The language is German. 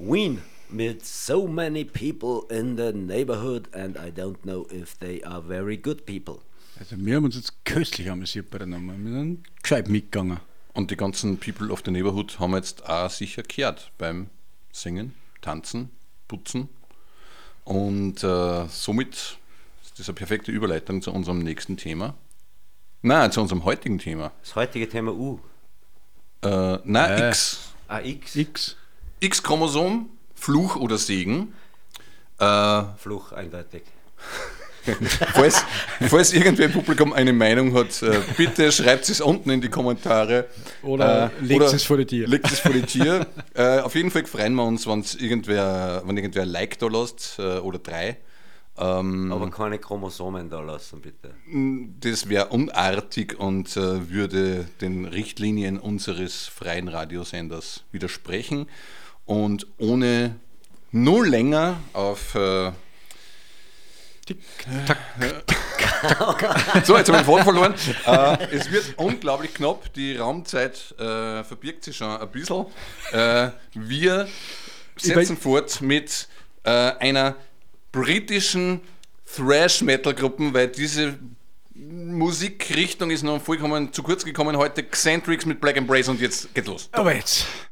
Wien with so many people in the neighborhood and I don't know if they are very good people. Also wir haben uns jetzt köstlich amüsiert bei der Nummer. Wir sind gescheit mitgegangen. Und die ganzen People of the Neighborhood haben jetzt auch sicher gehört beim Singen, Tanzen, Putzen. Und somit ist das eine perfekte Überleitung zu unserem nächsten Thema. Nein, zu unserem heutigen Thema. Das heutige Thema U. X. X. X-Chromosom, Fluch oder Segen. Fluch, eindeutig. Falls irgendwer im Publikum eine Meinung hat, bitte schreibt es unten in die Kommentare. Oder legt es vor die Tür. Legt es vor die Tür. Auf jeden Fall freuen wir uns, wenn irgendwer ein Like da lässt oder 3. Aber keine Chromosomen da lassen, bitte. Das wäre unartig und würde den Richtlinien unseres freien Radiosenders widersprechen. Und ohne nur länger auf... So, jetzt habe ich den Faden verloren. Es wird unglaublich knapp. Die Raumzeit verbirgt sich schon ein bisschen. Wir setzen fort mit einer britischen Thrash-Metal-Gruppe, weil diese Musikrichtung ist noch vollkommen zu kurz gekommen heute. Xentrix mit Black Embrace und jetzt geht los. Aber jetzt...